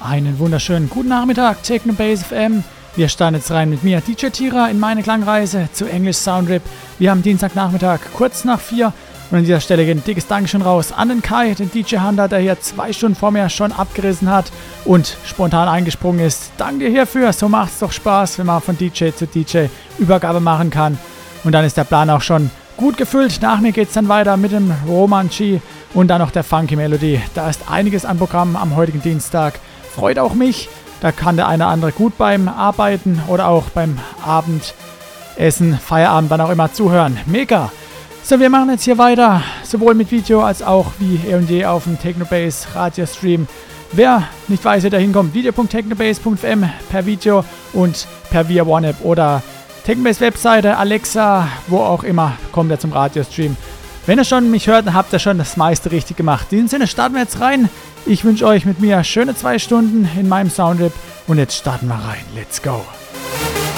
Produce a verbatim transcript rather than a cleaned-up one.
Einen wunderschönen guten Nachmittag, Technobase F M. Wir starten jetzt rein mit mir, D J Tira, in meine Klangreise zu English Soundtrip. Wir haben Dienstagnachmittag, kurz nach vier. Und an dieser Stelle geht ein dickes Dankeschön raus an den Kai, den D J Hunter, der hier zwei Stunden vor mir schon abgerissen hat und spontan eingesprungen ist. Danke dir hierfür, so macht es doch Spaß, wenn man von D J zu D J Übergabe machen kann. Und dann ist der Plan auch schon gut gefüllt. Nach mir geht es dann weiter mit dem Roman G und dann noch der Funky Melody. Da ist einiges an Programm am heutigen Dienstag. Freut auch mich. Da kann der eine oder andere gut beim Arbeiten oder auch beim Abendessen, Feierabend, wann auch immer zuhören. Mega! So, wir machen jetzt hier weiter, sowohl mit Video als auch wie eh und je auf dem Technobase Radiostream. Wer nicht weiß, wie da hinkommt, video punkt technobase punkt f m per Video und per via OneApp oder Technobase Webseite, Alexa, wo auch immer, kommt er zum Radiostream. Wenn ihr schon mich hört, dann habt ihr schon das meiste richtig gemacht. In diesem Sinne starten wir jetzt rein. Ich wünsche euch mit mir schöne zwei Stunden in meinem Soundtrip und jetzt starten wir rein. Let's go!